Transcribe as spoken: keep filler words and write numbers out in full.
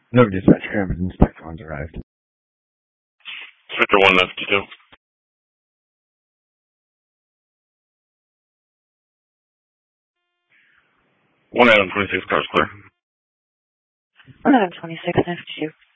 No dispatch, Crampton Inspector one's arrived. Inspector one left two. One item twenty-six, car's clear. one item twenty-six, next to you.